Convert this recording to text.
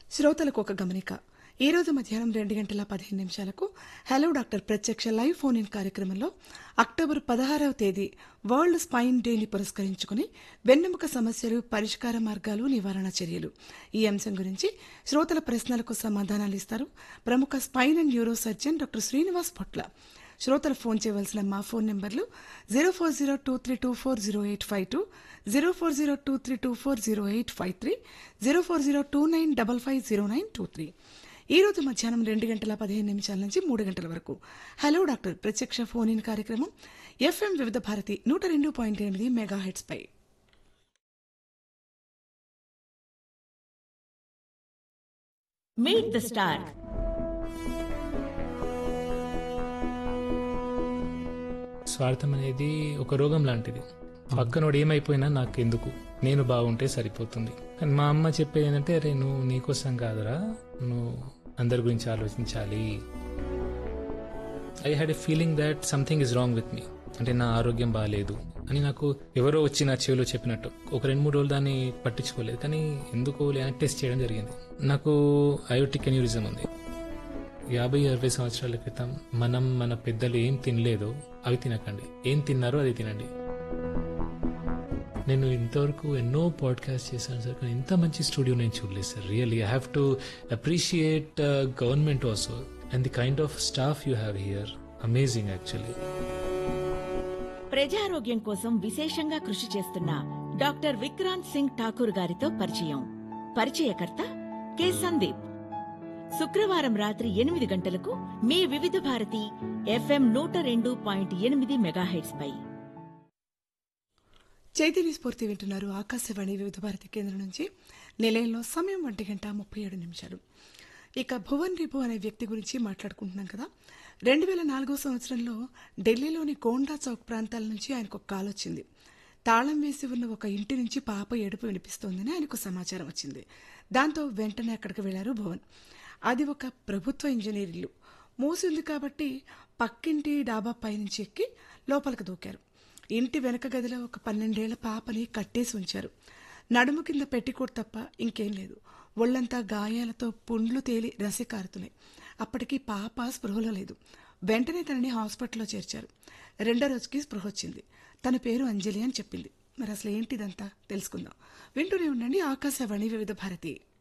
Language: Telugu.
శ్రోతలకు ఒక గమనిక. ఈ రోజు మధ్యాహ్నం 2:15 హలో డాక్టర్ ప్రత్యక్ష లైవ్ ఫోన్ ఇన్ కార్యక్రమంలో అక్టోబర్ 16వ తేదీ వరల్డ్ స్పైన్ డేని పురస్కరించుకుని వెన్నెముక సమస్యలు, పరిష్కార మార్గాలు, నివారణ చర్యలు ఈ అంశం గురించి శ్రోతల ప్రశ్నలకు సమాధానాలు ఇస్తారు ప్రముఖ spine and neuro surgeon doctor Srinivas పొట్ల. శ్రోతలు ఫోన్ చేయవలసిన మా ఫోన్ నెంబర్లు 0402324085, 0402324085, 040295550923. ఈ రోజు మధ్యాహ్నం 2:15 నుంచి 3 గంటల వరకు హలో డాక్టర్ ప్రత్యక్ష ఫోన్ ఇన్ కార్యక్రమం ఎఫ్ఎం వివిధ Bharati 102.8 megahertz pi. Meet the star. స్వార్థం అనేది ఒక రోగం లాంటిది. పక్కనోడు ఏమైపోయినా నాకెందుకు, నేను బాగుంటే సరిపోతుంది. కానీ మా అమ్మ చెప్పేది ఏంటంటే, అరే నువ్వు నీకోసం కాదురా, నువ్వు అందరి గురించి ఆలోచించాలి. I had a feeling that something is wrong with me, అంటే నా ఆరోగ్యం బాగాలేదు అని నాకు ఎవరో వచ్చి నా చెవిలో చెప్పినట్టు. ఒక 2-3 రోజులు దాన్ని పట్టించుకోలేదు, కానీ ఎందుకో లేని టెస్ట్ చేయడం జరిగింది. నాకు అయోటిక్ అన్యూరిజం ఉంది. 50-60 సంవత్సరాల క్రితం మన పెద్దలు ఏం తినలేదో అవి తినకండి, ఏం తిన్నారో అది తినండి. నేను ఇంతవరకు ఎన్నో పాడ్కాస్ట్ చేశాను సార్, కానీ ఇంత మంచి స్టూడియో నేను చూడలేదు sir. Really I have to appreciate government also and the kind of staff you have here. Amazing actually. ప్రజారోగ్యం కోసం విశేషంగా కృషి చేస్తున్న డాక్టర్ విక్రాంత్ సింగ్ ఠాకూర్ గారితో పరిచయం. పరిచయకర్త కె సందీప్. శుక్రవారం రాత్రి 8 గంటలకు మీ వివిధ భారతి ఎఫ్ఎం 102.8 మెగాహెర్ట్జ్ పై. చైతన్య స్ఫూర్తి వింటున్నారు ఆకాశవాణి వివిధ భారతి కేంద్రం నుంచి. నిలయంలో సమయం 1:37. ఇక భువన్ రిపు అనే వ్యక్తి గురించి మాట్లాడుకుంటున్నాం కదా. 2004 సంవత్సరంలో ఢిల్లీలోని గోండా చౌక్ ప్రాంతాల నుంచి ఆయనకు ఒక కాల్ వచ్చింది. తాళం వేసి ఉన్న ఒక ఇంటి నుంచి పాప ఏడుపు వినిపిస్తోందని ఆయనకు సమాచారం వచ్చింది. దాంతో వెంటనే అక్కడికి వెళ్లారు భువన్. అది ఒక ప్రభుత్వ ఇంజనీర్ ఇల్లు. మూసి ఉంది కాబట్టి పక్కింటి డాబా పైనుంచి ఎక్కి లోపలికి దూకారు. ఇంటి వెనక గదిలో ఒక 12 ఏళ్ల పాపని కట్టేసి ఉంచారు. నడుము కింద పెట్టికోట్ తప్ప ఇంకేం లేదు. ఒళ్లంతా గాయాలతో పుండ్లు తేలి రసి కారుతున్నాయి. అప్పటికి పాప స్పృహలో లేదు. వెంటనే తనని హాస్పిటల్లో చేర్చారు. 2వ రోజుకి స్పృహ వచ్చింది. తన పేరు అంజలి అని చెప్పింది. మరి అసలు ఏంటిదంతా తెలుసుకుందాం. వింటూనే ఉండండి ఆకాశవాణి వివిధ భారతి.